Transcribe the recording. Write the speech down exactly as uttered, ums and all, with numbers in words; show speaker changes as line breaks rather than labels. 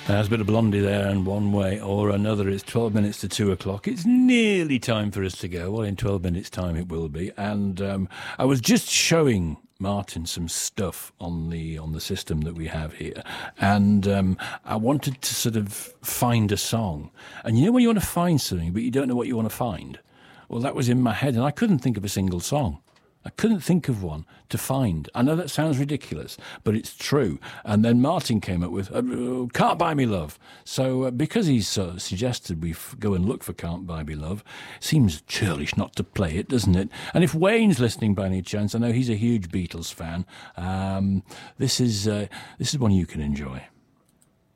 There's a bit of Blondie there, and one way or another, it's twelve minutes to two o'clock. It's nearly time for us to go. Well, in twelve minutes' time it will be. And um, I was just showing Martin some stuff on the on the system that we have here, and um, I wanted to sort of find a song. And you know when you want to find something, but you don't know what you want to find? Well, that was in my head, and I couldn't think of a single song. I couldn't think of one to find. I know that sounds ridiculous, but it's true. And then Martin came up with uh, Can't Buy Me Love. So uh, because he's uh, suggested we f- go and look for Can't Buy Me Love, seems churlish not to play it, doesn't it? And if Wayne's listening by any chance, I know he's a huge Beatles fan, um, this is uh, this is one you can enjoy.